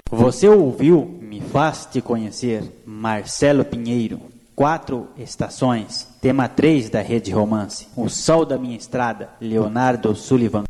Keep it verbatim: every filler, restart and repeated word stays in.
Você ouviu Me Faz Te Conhecer, Marcelo Pinheiro. Quatro Estações, tema três da Rede Romance. O Sol da Minha Estrada, Leonardo Sullivan.